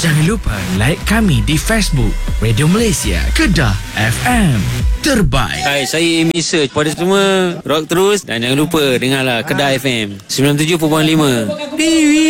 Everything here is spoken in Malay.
Jangan lupa like kami di Facebook Radio Malaysia Kedah FM. Terbaik. Hai, saya Amy Search. Pada semua, rock terus dan jangan lupa dengarlah Kedah FM 97.5.